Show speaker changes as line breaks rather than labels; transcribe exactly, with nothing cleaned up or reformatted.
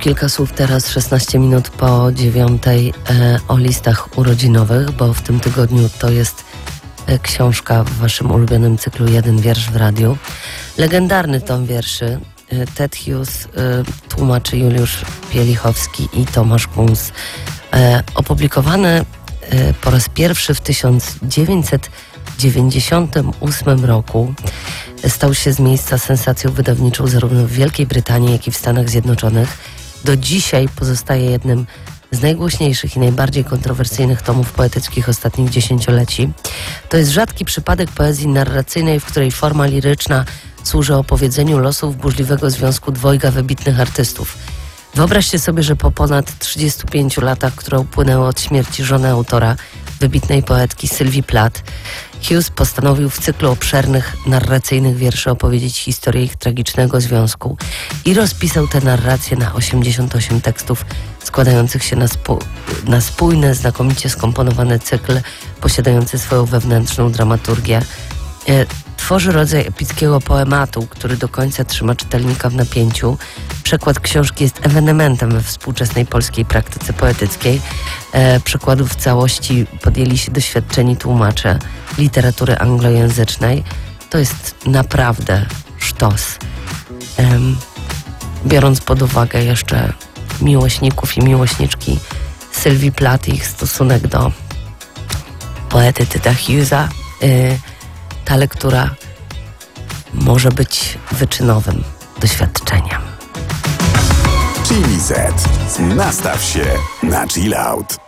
kilka słów teraz, szesnaście minut po dziewiątej, e, o listach urodzinowych, bo w tym tygodniu to jest e, książka w waszym ulubionym cyklu Jeden wiersz w radiu. Legendarny tom wierszy. E, Ted Hughes, e, tłumaczy Juliusz Pielichowski i Tomasz Kunz. E, opublikowany e, po raz pierwszy w tysiąc dziewięćset dziewięćdziesiątym ósmym roku. Stał się z miejsca sensacją wydawniczą zarówno w Wielkiej Brytanii, jak i w Stanach Zjednoczonych. Do dzisiaj pozostaje jednym z najgłośniejszych i najbardziej kontrowersyjnych tomów poetyckich ostatnich dziesięcioleci. To jest rzadki przypadek poezji narracyjnej, w której forma liryczna służy opowiedzeniu losów burzliwego związku dwojga wybitnych artystów. Wyobraźcie sobie, że po ponad trzydziestu pięciu latach, które upłynęły od śmierci żony autora, wybitnej poetki Sylwii Plath, Hughes postanowił w cyklu obszernych, narracyjnych wierszy opowiedzieć historię ich tragicznego związku i rozpisał tę narrację na osiemdziesiąt osiem tekstów składających się na, spó- na spójny, znakomicie skomponowany cykl posiadający swoją wewnętrzną dramaturgię. E, tworzy rodzaj epickiego poematu, który do końca trzyma czytelnika w napięciu. Przekład książki jest ewenementem we współczesnej polskiej praktyce poetyckiej. E, przekładów w całości podjęli się doświadczeni tłumacze literatury anglojęzycznej. To jest naprawdę sztos. E, biorąc pod uwagę jeszcze miłośników i miłośniczki Sylwii Plath i ich stosunek do poety Teda Hughesa, e, ta lektura może być wyczynowym doświadczeniem.
Chili Z. Nastaw się na chill out.